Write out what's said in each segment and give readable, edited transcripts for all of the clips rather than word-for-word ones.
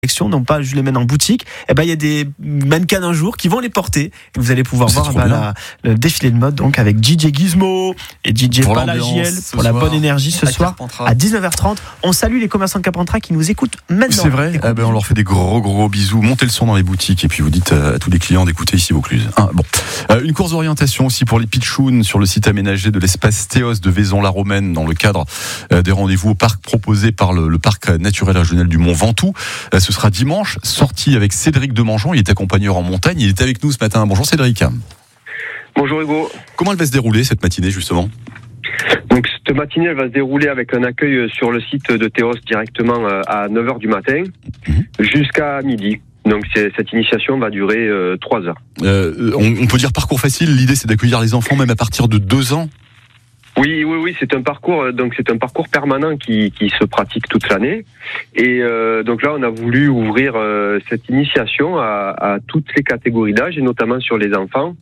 non pas je les mène en boutique, il y a des mannequins d'un jour qui vont les porter et vous allez pouvoir voir le défilé de mode donc avec DJ Gizmo et DJ Palagiel pour la bonne énergie ce soir à 19h30. On salue les commerçants de Carpentras qui nous écoutent maintenant. C'est vrai, on leur fait des gros bisous. Montez le son dans les boutiques et puis vous dites à tous les clients d'écouter ici Vaucluse. Une course d'orientation aussi pour les pitchouns sur le site aménagé de l'espace Théos de Vaison-la-Romaine dans le cadre des rendez-vous au parc proposés par le parc naturel régional du Mont Ventoux. Ce sera dimanche, sortie avec Cédric Demangeon, il est accompagneur en montagne, il est avec nous ce matin. Bonjour Cédric. Bonjour Hugo. Comment elle va se dérouler cette matinée justement ? Donc cette matinée elle va se dérouler avec un accueil sur le site de Théos directement à 9h du matin jusqu'à midi. Donc cette initiation va durer 3 heures. On peut dire parcours facile, l'idée c'est d'accueillir les enfants même à partir de 2 ans ? Oui, c'est un parcours. Donc c'est un parcours permanent qui se pratique toute l'année. Et donc là, on a voulu ouvrir cette initiation à toutes les catégories d'âge et notamment sur les enfants.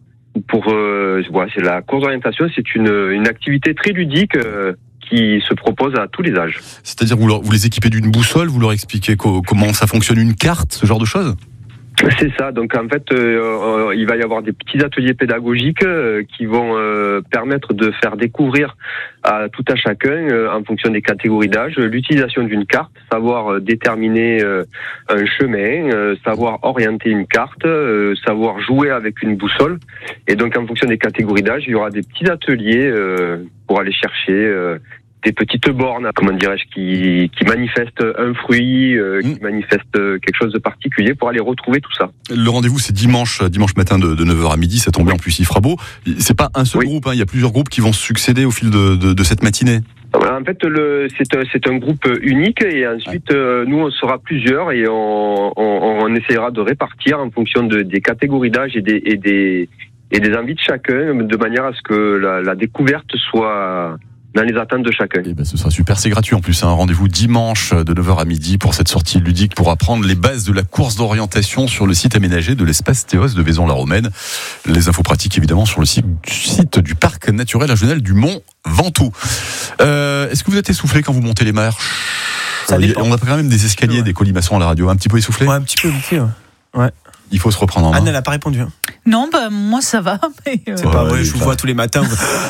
C'est la course d'orientation. C'est une activité très ludique qui se propose à tous les âges. C'est-à-dire vous les équipez d'une boussole, vous leur expliquez comment ça fonctionne une carte, ce genre de choses ? C'est ça. Donc en fait, il va y avoir des petits ateliers pédagogiques qui vont permettre de faire découvrir à tout à chacun, en fonction des catégories d'âge, l'utilisation d'une carte, savoir déterminer un chemin, savoir orienter une carte, savoir jouer avec une boussole. Et donc en fonction des catégories d'âge, il y aura des petits ateliers pour aller chercher des petites bornes, comment dirais-je, qui manifestent un fruit, qui manifestent quelque chose de particulier pour aller retrouver tout ça. Le rendez-vous c'est dimanche matin de 9h à midi, ça tombe bien, en plus il fera beau. C'est pas un seul groupe, il y a plusieurs groupes qui vont se succéder au fil de cette matinée. En fait, c'est un groupe unique et ensuite nous on sera plusieurs et on essaiera de répartir en fonction des catégories d'âge et des envies de chacun, de manière à ce que la découverte soit dans les attentes de chacun. Et ce sera super, c'est gratuit en plus. Rendez-vous dimanche de 9h à midi pour cette sortie ludique pour apprendre les bases de la course d'orientation sur le site aménagé de l'espace Théos de Vaison-la-Romaine. Les infos pratiques évidemment sur le site du parc naturel régional du Mont Ventoux. Est-ce que vous êtes essoufflé quand vous montez les marches ? Ça dépend. On a quand même des escaliers, des colimaçons à la radio. Un petit peu essoufflé ? Ouais, un petit peu essoufflé, ouais. Il faut se reprendre en main. Anne, elle n'a pas répondu. Non, moi ça va. Mais c'est pas vrai, je vous vois tous les matins.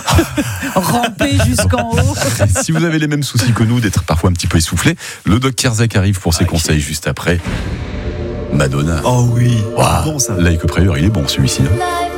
Ramper jusqu'en haut. Si vous avez les mêmes soucis que nous, d'être parfois un petit peu essoufflé, le Doc Kierzek arrive pour ses conseils juste après. Madonna. Oh oui, wow. bon ça. Like a Prayer, il est bon celui-ci.